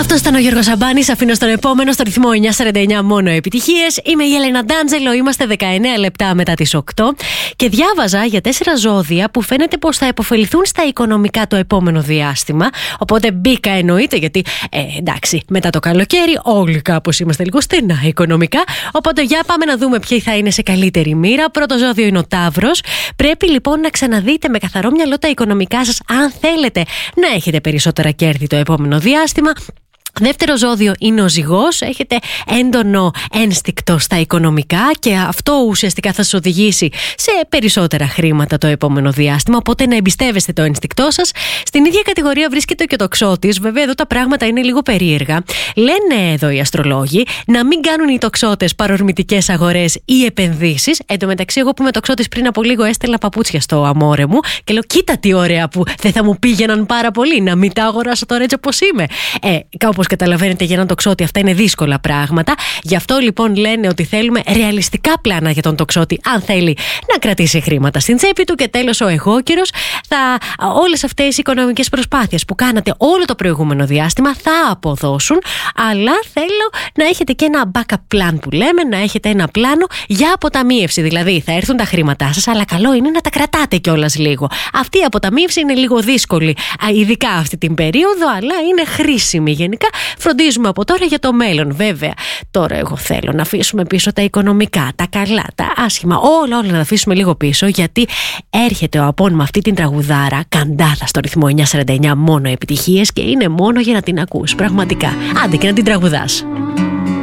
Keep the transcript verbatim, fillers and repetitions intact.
Αυτό ήταν ο Γιώργος Σαμπάνης. Αφήνω στον επόμενο, στο ρυθμό εννιά σαράντα εννιά μόνο επιτυχίες. Είμαι η Έλενα Ντάντζελο. Είμαστε δεκαεννέα λεπτά μετά τις οκτώ. Και διάβαζα για τέσσερα ζώδια που φαίνεται πως θα επωφεληθούν στα οικονομικά το επόμενο διάστημα. Οπότε μπήκα, εννοείται, γιατί ε, εντάξει, μετά το καλοκαίρι όλοι κάπως είμαστε λίγο στενά οικονομικά. Οπότε για πάμε να δούμε ποιοι θα είναι σε καλύτερη μοίρα. Πρώτο ζώδιο είναι ο Ταύρος. Πρέπει λοιπόν να ξαναδείτε με καθαρό μυαλό τα οικονομικά σας, αν θέλετε να έχετε περισσότερα κέρδη το επόμενο διάστημα. Δεύτερο ζώδιο είναι ο Ζυγός. Έχετε έντονο ένστικτο στα οικονομικά και αυτό ουσιαστικά θα σας οδηγήσει σε περισσότερα χρήματα το επόμενο διάστημα. Οπότε να εμπιστεύεστε το ένστικτό σας. Στην ίδια κατηγορία βρίσκεται και ο Τοξότης. Βέβαια, εδώ τα πράγματα είναι λίγο περίεργα. Λένε εδώ οι αστρολόγοι να μην κάνουν οι τοξότες παρορμητικές αγορές ή επενδύσεις. Εν τω μεταξύ, εγώ που είμαι τοξότης πριν από λίγο έστελνα παπούτσια στο αμόρε μου και λέω: κοίτα τι ωραία που δεν θα μου πήγαιναν πάρα πολύ. Να μην τα αγοράσω τώρα έτσι όπως είμαι. Ε, Όπως καταλαβαίνετε, για έναν τοξότη αυτά είναι δύσκολα πράγματα. Γι' αυτό λοιπόν λένε ότι θέλουμε ρεαλιστικά πλάνα για τον τοξότη, αν θέλει να κρατήσει χρήματα στην τσέπη του. Και τέλος, ο εγώκερος. Θα, όλες αυτές οι οικονομικές προσπάθειες που κάνατε όλο το προηγούμενο διάστημα θα αποδώσουν, αλλά θέλω να έχετε και ένα backup plan που λέμε, να έχετε ένα πλάνο για αποταμίευση. Δηλαδή, θα έρθουν τα χρήματά σας, αλλά καλό είναι να τα κρατάτε κιόλας λίγο. Αυτή η αποταμίευση είναι λίγο δύσκολη, ειδικά αυτή την περίοδο, αλλά είναι χρήσιμη γενικά. Φροντίζουμε από τώρα για το μέλλον. Βέβαια, τώρα εγώ θέλω να αφήσουμε πίσω τα οικονομικά, τα καλά, τα άσχημα, όλα όλα να τα αφήσουμε λίγο πίσω, γιατί έρχεται ο Απόν με αυτή την τραγουδάρα Καντάδα στο ρυθμό εννιά σαράντα εννιά μόνο επιτυχίες και είναι μόνο για να την ακούς. Πραγματικά. Άντε και να την τραγουδάς.